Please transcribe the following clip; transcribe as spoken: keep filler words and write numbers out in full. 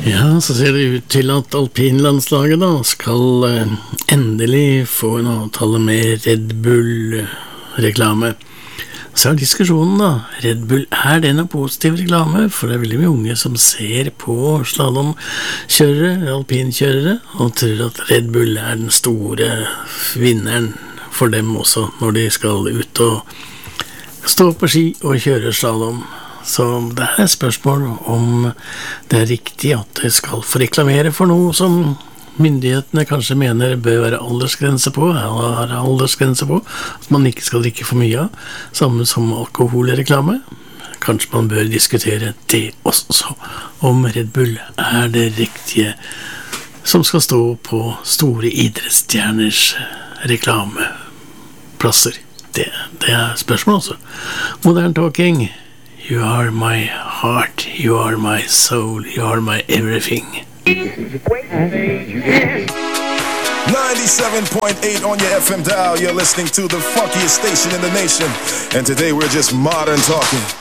Ja, så ser det ut til at alpinlandslaget da skal eh, endelig få en avtale med Red Bull-reklame. Så er diskusjonen da, Red Bull, er det en positiv reklame? For det er veldig mye unge som ser på slalomkjørere, alpinkjørere, og tror at Red Bull er den store vinneren for dem også, når de skal ut og stå på ski og kjøre slalom. Så det er et spørsmål om det er riktig at det skal få reklamere for noe som myndighetene kanskje mener bør være aldersgrense på, eller har aldersgrense på, at man ikke skal drikke for mye av, samme som alkoholreklame. Kanskje man bør diskutere det også, om Red Bull er det riktige som skal stå på store idrettsstjerners reklameplasser. Det, det er spørsmål også. Modern Talking. You are my heart, you are my soul, you are my everything. ninety-seven point eight on your F M dial. You're listening to the funkiest station in the nation. And today we're just modern talking.